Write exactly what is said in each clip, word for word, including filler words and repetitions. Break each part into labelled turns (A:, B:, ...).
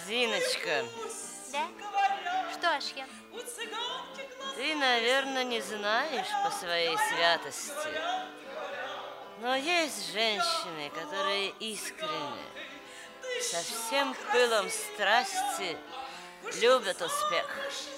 A: Зиночка.
B: Да? Что, Ашьян?
A: Ты, наверное, не знаешь по своей святости, но есть женщины, которые искренне, со всем пылом страсти любят успех.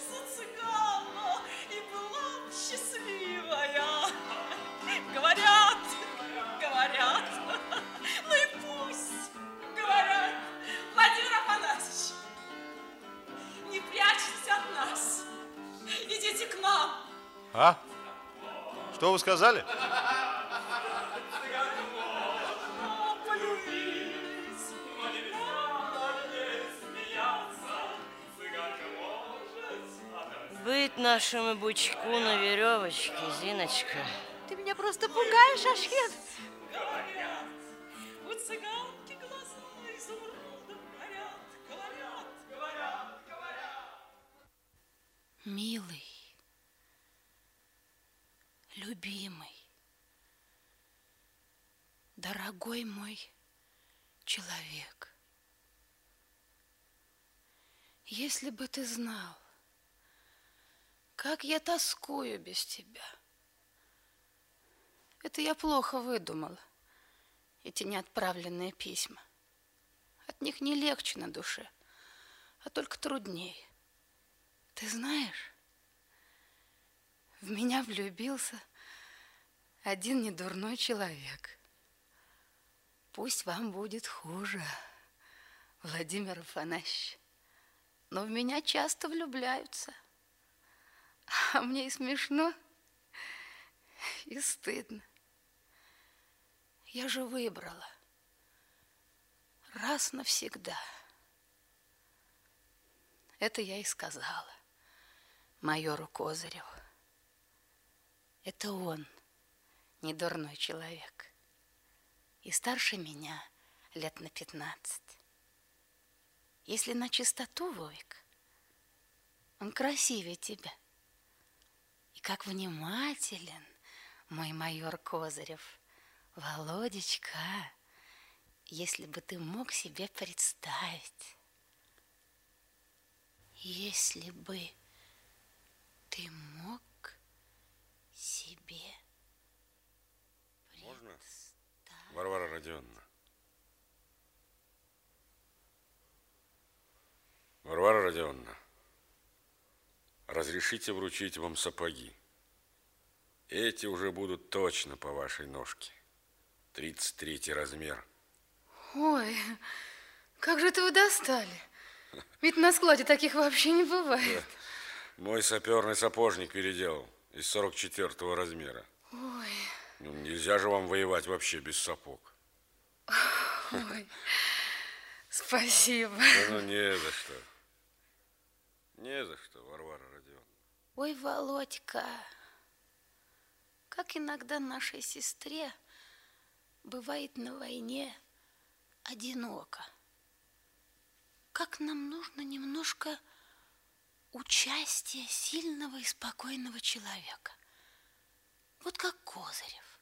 C: Говорят, говорят, ну и пусть говорят. Владимир Афанасьевич, не прячьтесь от нас, идите к нам.
D: А? Что вы сказали?
A: Быть нашему бычку на веревочке, Зиночка.
B: Ты меня просто пугаешь, Ашьян.
C: Говорят, у цыганки глаза изумрудом горят. Говорят, говорят, говорят.
E: Милый, любимый, дорогой мой человек, если бы ты знал, как я тоскую без тебя. Это я плохо выдумала, эти неотправленные письма. От них не легче на душе, а только труднее. Ты знаешь, в меня влюбился один недурной человек. Пусть вам будет хуже, Владимир Афанасьевич, но в меня часто влюбляются. А мне и смешно, и стыдно. Я же выбрала раз навсегда. Это я и сказала майору Козыреву. Это он, недурной человек, и старше меня лет на пятнадцать. Если на чистоту, Вовик, он красивее тебя. И как внимателен мой майор Козырев. Володечка, если бы ты мог себе представить, если бы ты мог себе
D: Можно?
E: представить.
D: Варвара Родионовна. Варвара Родионовна, разрешите вручить вам сапоги. Эти уже будут точно по вашей ножке. тридцать третий размер.
E: Ой, как же это вы достали? Ведь на складе таких вообще не бывает.
D: Да. Мой саперный сапожник переделал из сорок четвёртого размера.
E: Ой.
D: Ну, нельзя же вам воевать вообще без сапог.
E: Ой, спасибо.
D: Да, ну, не за что. Не за что, Варвара Родионовна.
E: Ой, Володька, как иногда нашей сестре бывает на войне одиноко. Как нам нужно немножко участия сильного и спокойного человека. Вот как Козырев.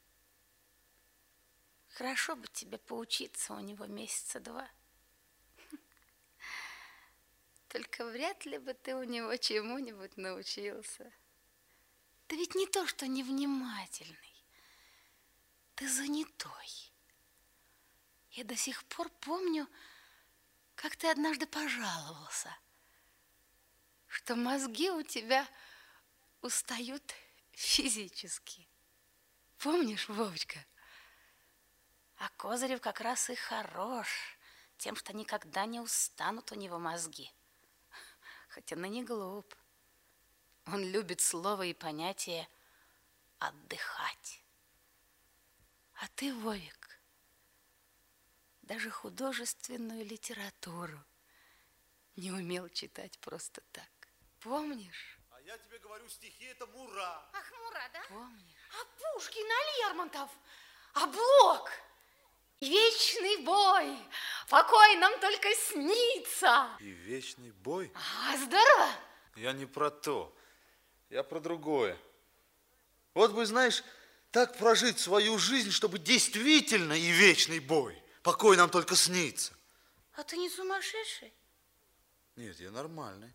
E: Хорошо бы тебе поучиться у него месяца два. Только вряд ли бы ты у него чему-нибудь научился. Ты ведь не то, что невнимательный. Ты занятой. Я до сих пор помню, как ты однажды пожаловался, что мозги у тебя устают физически. Помнишь, Вовочка? А Козырев как раз и хорош тем, что никогда не устанут у него мозги. Хотя он и не глуп. Он любит слово и понятие «отдыхать». А ты, Вовик, даже художественную литературу не умел читать просто так. Помнишь?
F: А я тебе говорю, стихи это Мура.
B: Ах, Мура, да?
E: Помнишь?
B: А Пушкин, а Лермонтов, а Блок? Вечный бой, покой нам только снится.
F: И вечный бой?
B: А, здорово.
F: Я не про то, я про другое. Вот бы, знаешь, так прожить свою жизнь, чтобы действительно и вечный бой. Покой нам только снится.
E: А ты не сумасшедший?
F: Нет, я нормальный.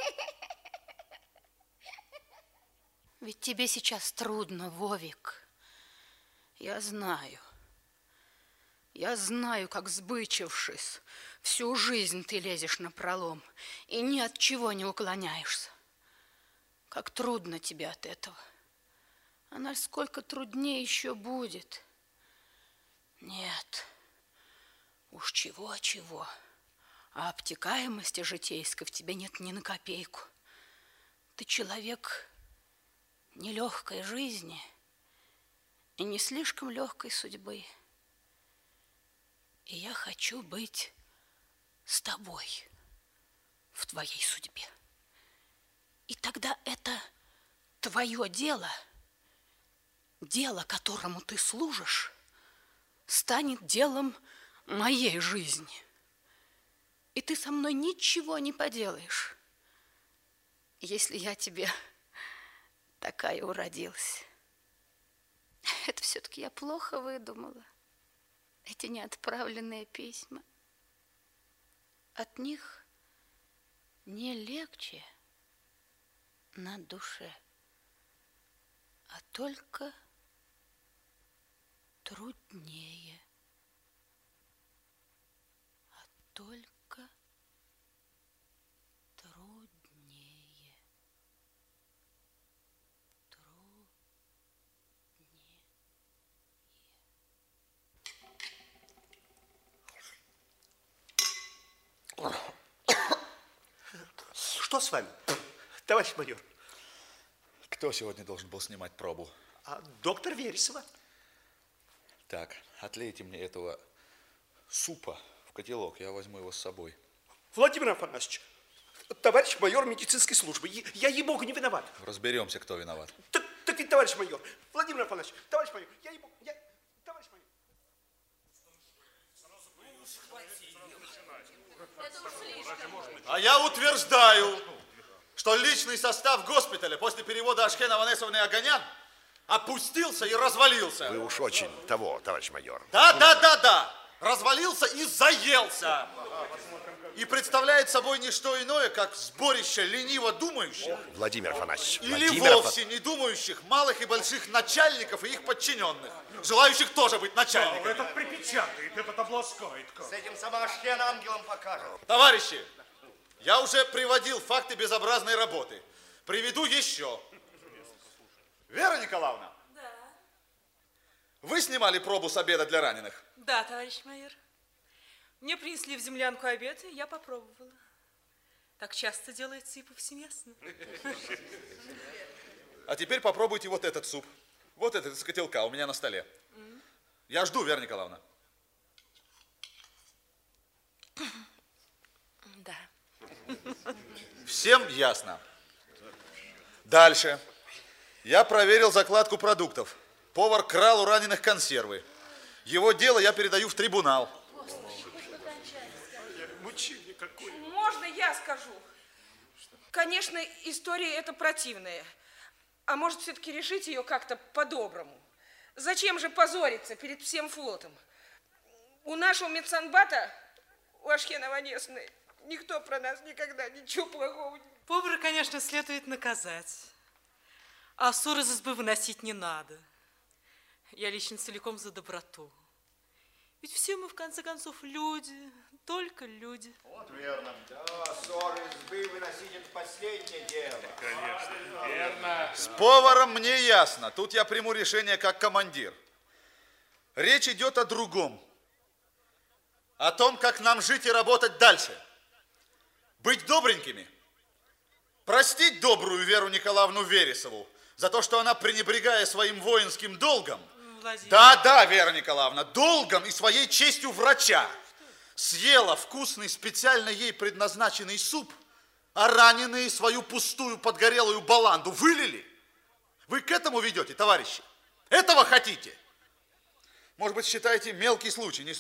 E: Ведь тебе сейчас трудно, Вовик. Я знаю. Я знаю, как сбычившись, всю жизнь ты лезешь напролом и ни от чего не уклоняешься. Как трудно тебе от этого. А насколько труднее еще будет. Нет, уж чего-чего, а обтекаемости житейской в тебе нет ни на копейку. Ты человек нелегкой жизни и не слишком легкой судьбы. И я хочу быть с тобой в твоей судьбе. И тогда это твое дело, дело, которому ты служишь, станет делом моей жизни. И ты со мной ничего не поделаешь, если я тебе такая уродилась. Это все-таки я плохо выдумала. Эти неотправленные письма. От них не легче на душе, а только труднее. А только труднее. Труднее.
G: Что с вами, товарищ майор?
F: Кто сегодня должен был снимать пробу?
G: А доктор Вересова.
F: Так, отлейте мне этого супа в котелок, я возьму его с собой.
G: Владимир Афанасьевич, товарищ майор медицинской службы, я, ей-богу, не виноват.
F: Разберемся, кто виноват.
G: Так, так ведь, товарищ майор, Владимир Афанасьевич, товарищ майор, я ей-богу, я... Товарищ майор.
F: А я утверждаю, что личный состав госпиталя после перевода Ашхена Ванесовны Аганян опустился и развалился.
H: Вы уж очень того, товарищ майор.
F: Да, да, да, да. Развалился и заелся. И представляет собой не что иное, как сборище лениво думающих.
H: Владимир Афанасьевич.
F: Или
H: Владимир
F: вовсе не думающих малых и больших начальников и их подчиненных, желающих тоже быть начальниками.
I: Этот припечатает, этот обласкает.
H: С этим сама Ашхен ангелом покажет.
F: Товарищи, я уже приводил факты безобразной работы. Приведу еще. Вера Николаевна.
C: Да.
F: Вы снимали пробу с обеда для раненых?
C: Да, товарищ майор. Мне принесли в землянку обед, и я попробовала. Так часто делается и повсеместно.
F: А теперь попробуйте вот этот суп. Вот этот из котелка у меня на столе. Я жду, Вера Николаевна.
A: Да.
F: Всем ясно. Дальше. Я проверил закладку продуктов. Повар крал у раненых консервы. Его дело я передаю в трибунал.
G: Мучение какое.
J: Можно я скажу? Конечно, история эта противная. А может, все-таки решить ее как-то по-доброму? Зачем же позориться перед всем флотом? У нашего медсанбата, у Ашхена Ванесовны, никто про нас никогда ничего плохого не...
C: Повара, конечно, следует наказать. А ссор из избы выносить не надо. Я лично целиком за доброту. Ведь все мы, в конце концов, люди, только люди.
H: Вот верно. Да, ссор из избы выносить это последнее дело.
I: Конечно, верно.
F: С поваром мне ясно. Тут я приму решение как командир. Речь идет о другом. О том, как нам жить и работать дальше. Быть добренькими. Простить добрую Веру Николаевну Вересову за то, что она, пренебрегая своим воинским долгом,
C: Владимир.
F: да, да, Вера Николаевна, долгом и своей честью врача, съела вкусный, специально ей предназначенный суп, а раненые свою пустую подгорелую баланду вылили. Вы к этому ведете, товарищи? Этого хотите? Может быть, считаете мелкий случай, не